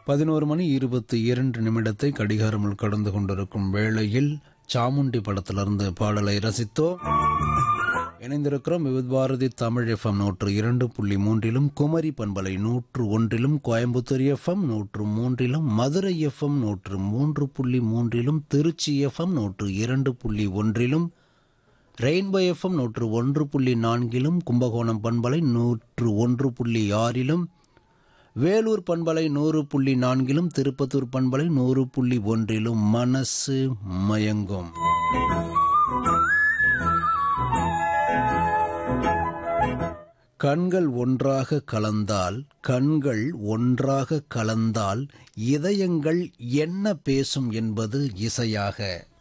11:22 கடிகாரமுள் கடந்து கொண்டிருக்கும் வேளையில் சாமுண்டி படத்திலிருந்து பாடலை ரசித்தோம். இணைந்திருக்கிறோம் விவித் பாரதி தமிழ் FM 102.3, குமரி பண்பலை 101, Coimbatore FM 103, Madurai FM 103.3, Trichy FM 102.1, rainbow FM 101.4, Kumbakonam பண்பலை 101.6, வேலூர் பண்பலை 100.4, திருப்பத்தூர் பண்பலை 100.1 மனசு மயங்கும். கண்கள் ஒன்றாக கலந்தால் இதயங்கள் என்ன பேசும் என்பது இசையாக.